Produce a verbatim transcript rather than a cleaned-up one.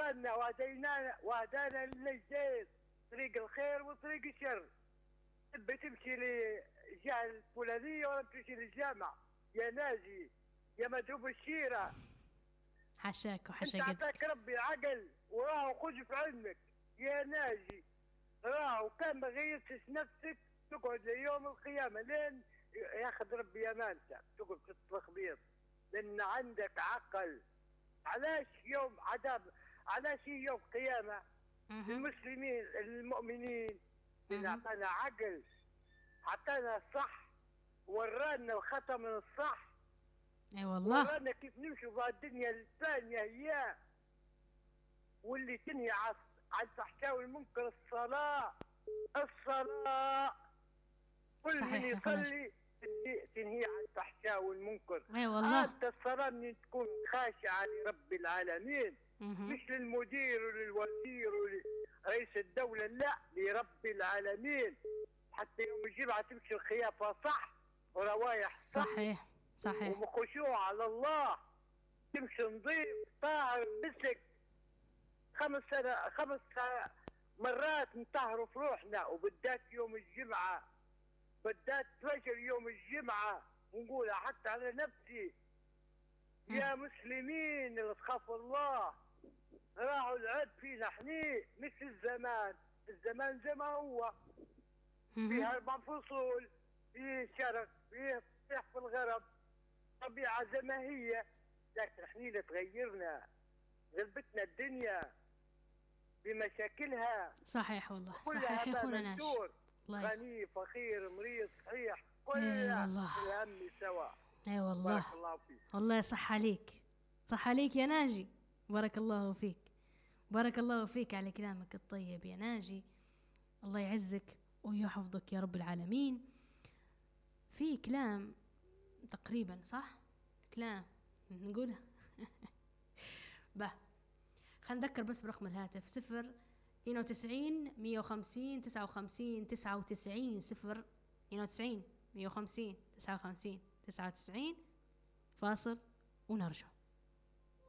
قرآننا وهدينانا وهدانا للجديد طريق الخير وطريق الشر. تبي تمشي للجهة الفلانية ولا تمشي للجامعة يا ناجي يا مدروب الشيرة. حشاك وحشا انت قدك. عطاك ربي عقل وراه خذ في علمك يا ناجي. راه كان ما غيرتش نفسك تقعد ليوم القيامة لين ياخذ ربي امانتك تقعد في التخبيط لان عندك عقل. علاش يوم عذاب؟ علاش يوم قيامة المسلمين المؤمنين اللي اعطانا عقل عطانا الصح ورانا الخطا من الصح. اي والله ورانا كيف نمشي في الدنيا الثانية هي واللي تنهي عن الفحشاء والمنكر الصلاة. الصلاة كل من يصلي تنهي عن الفحشاء والمنكر. اي والله انت الصلاة من تكون خاشعة لرب العالمين مش للمدير وللوزير ولرئيس الدولة، لا لرب العالمين. حتى يوم الجمعة تمشي الخيافة صح وروايح صح صحيح صحيح ومخشوع على الله. تمشي نظيف طاهر مسك خمس سنة خمس مرات نطهروا في روحنا وبالذات يوم الجمعة بالذات فجر يوم الجمعة ونقولها حتى على نفسي يا مسلمين اللي تخافوا الله. راهو العد فينا حني مش الزمان. الزمان زي ما هو فيه أربع فصول فيه شرق فيه فتح في الغرب طبيعة زي ما هي. لكن حني اللي تغيرنا غلبتنا الدنيا بمشاكلها. صحيح والله صحيح يا اخونا ناش. غني فقير مريض صحيح كلها الهم سوا. اي والله بارك الله فيك. والله صح عليك صح عليك يا ناجي. بارك الله فيك بارك الله فيك على كلامك الطيب يا ناجي. الله يعزك ويحفظك يا رب العالمين. في كلام تقريبا صح كلام نقوله به خلينا نذكر بس برقم الهاتف صفر اثنين وتسعين مية وخمسين تسعة وخمسين تسعة وتسعين صفر اثنين وتسعين مية وخمسين تسعة وخمسين تسعة وتسعين. فاصل ونرجع.